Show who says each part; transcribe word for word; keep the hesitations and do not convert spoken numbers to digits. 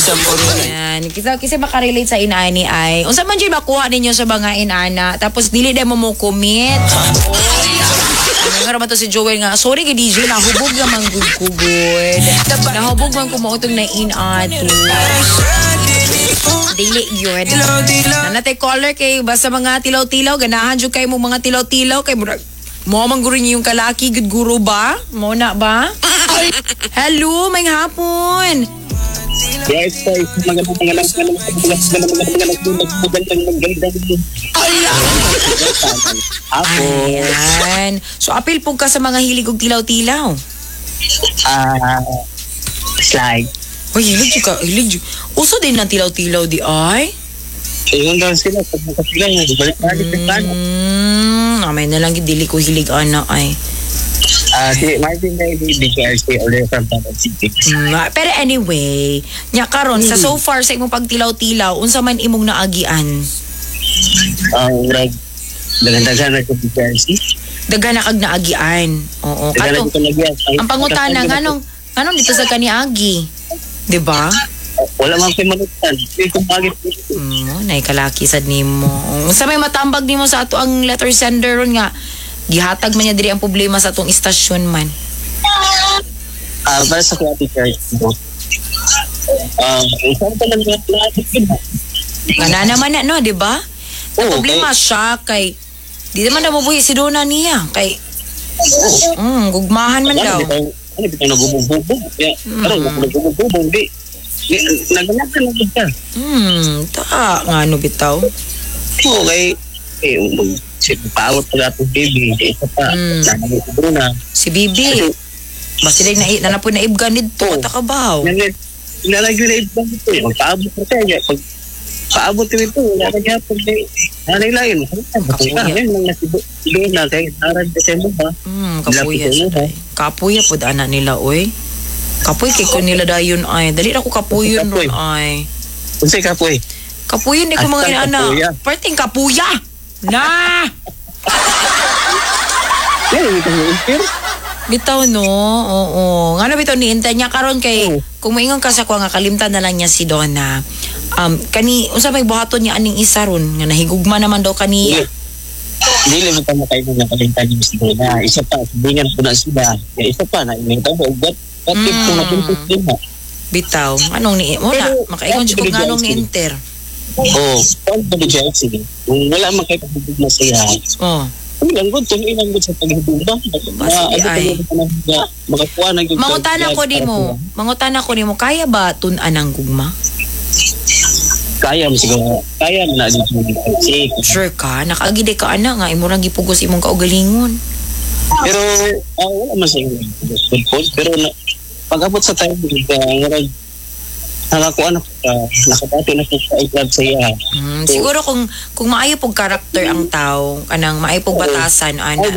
Speaker 1: Yan. Kisa, kisa makarelate sa inani ay, unsa man dyan makuha ninyo sa mga inana, tapos dili na mo mo commit. Ano nga naman to si Joel nga, sorry kay D J, nahubog naman gugugod. Nahubog man kumuotong na inato. Dili yun. Nanatay caller kay, basta mga tilaw-tilaw, ganahan dyan kayo mo mga tilaw-tilaw, kay murag, mo man guro niyo yung kalaki, good guro ba? Mo na ba? Hello, may hapon.
Speaker 2: Yes, guys. Magandang magandang magandang magandang magandang magandang magandang Ako.
Speaker 1: Ayan. So, apil po ka sa mga hilig og tilaw-tilaw.
Speaker 2: Ah, slide.
Speaker 1: Uy, hilig ka. Hilig. Uso din ng tilaw-tilaw di ay?
Speaker 2: Ayun daw sila. Pag nakasilang, balik-balik ng plano.
Speaker 1: Hmm, amay na lang dili ko hilig ana ay.
Speaker 2: Ah, si Martin na yung D J R C ulit from Tapan City.
Speaker 1: Mm, pero anyway, nya karon sa so far sa imong pagtilaw-tilaw, unsa man imong naagian?
Speaker 2: Ang rag, dagan-dagan na sa D J R C.
Speaker 1: Daga na kag naagian. Oo.
Speaker 2: Dagan
Speaker 1: Kato,
Speaker 2: na nagyan.
Speaker 1: ang pangutana nganong nganong dito sa kaniagi? 'Di ba?
Speaker 2: Wala man kayo manutan. Ito bagay.
Speaker 1: Mm, nay kalaki sad nimo. Unsa may matambag nimo sa ato ang letter sender ron nga gihatag man niya diri ang problema sa atong istasyon man.
Speaker 2: Ah, para sa Kuya Teacher. Ah, isang pa lang yung plastic yun.
Speaker 1: Ngana naman na no, 'di ba? Ang
Speaker 2: Oo,
Speaker 1: problema siya kay di naman na mabuhi si Dona niya kay mm, gugmahan man daw.
Speaker 2: Ano bitaw nagubog-bubog? Ya, parang nagubog-bubog di. Naganakan na kita.
Speaker 1: Hmm, ta ngano bitaw?
Speaker 2: Okay. Eh, um, si Pawat pala itong baby. Isa pa.
Speaker 1: Mm.
Speaker 2: Nanay ko doon na.
Speaker 1: Si Bibi. Basta din na na po na ibganid to
Speaker 2: Oo.
Speaker 1: takabaw.
Speaker 2: Nalagyo na ibang ito eh. Magpaabot ko tayo. Pag paabot ko ito, wala ka niya pag nanay lang yun.
Speaker 1: Kapuya.
Speaker 2: Ngayon lang nasidoon na kaya narad kasi mo ba?
Speaker 1: Hmm, kapuya siya day. Kapuya po ana nila oy. Kapuy kay ko nila dayon ay. Dali na ko kapuyon
Speaker 2: Kapuy.
Speaker 1: ron ay.
Speaker 2: Unsay ka po eh?
Speaker 1: Kapuyon ni ko mga
Speaker 2: Hasta
Speaker 1: inaana.
Speaker 2: kapuya.
Speaker 1: Parting kapuya. Na!
Speaker 2: Yan, hindi ka mo-impir.
Speaker 1: Bitaw no, oo. Ngano bitaw ni Intay niya karon kay
Speaker 2: Oo.
Speaker 1: kung moingon ka sa ko nga kalimtan na lang niya si Donna. Um kani unsa may buhaton niya aning isa ron nga nahigugma naman daw kaniya.
Speaker 2: Dili mo pa makain na kalintan yung siguro na. Isa pa, sabihin po na sila. Kaya isa pa, na inita mo. Ba't ba't
Speaker 1: Mm.
Speaker 2: ito na pintos din mo?
Speaker 1: Bitaw, anong ni mo na
Speaker 2: Pero,
Speaker 1: makaingon siya kung
Speaker 2: actually,
Speaker 1: nganong ni
Speaker 2: actually.
Speaker 1: Inter.
Speaker 2: Oo. Paano ba ni Jackson? Kung wala makikabubog na siya,
Speaker 1: Oh.
Speaker 2: ang langgod, kung ilang good sa paghubog ba?
Speaker 1: Sige, ay.
Speaker 2: Makakuha na yung
Speaker 1: Mangutana ko di mo, mangutana ko di mo kaya ba tun-an ang gugma?
Speaker 2: Kaya mo siguro. Kaya mo na dito. Kasi,
Speaker 1: Sure ka, nakaagide ka ana nga imong gipugos imong kaugalingon.
Speaker 2: pero, ah, wala man sa inyo. Pero, na, pag-abot sa time, uh, nakakuha na ka, nakapati na sa i-club sa iya.
Speaker 1: Hmm, siguro kung kung maayo pog karakter ang tao, kanang maayo pog batasan ana